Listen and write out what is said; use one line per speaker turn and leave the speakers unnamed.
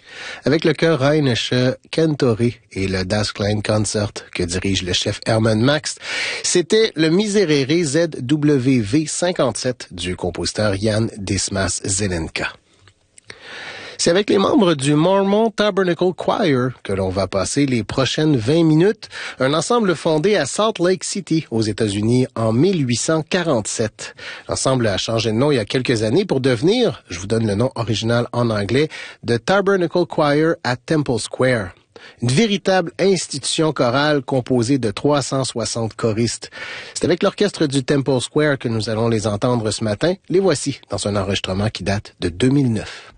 Avec le chœur Rheinische Cantori et le Das Klein Concert que dirige le chef Hermann Max, c'était le Miserere ZWV 57 du compositeur Jan Dismas Zelenka. C'est avec les membres du Mormon Tabernacle Choir que l'on va passer les prochaines 20 minutes, un ensemble fondé à Salt Lake City, aux États-Unis, en 1847. L'ensemble a changé de nom il y a quelques années pour devenir, je vous donne le nom original en anglais, The Tabernacle Choir at Temple Square. Une véritable institution chorale composée de 360 choristes. C'est avec l'orchestre du Temple Square que nous allons les entendre ce matin. Les voici dans un enregistrement qui date de 2009.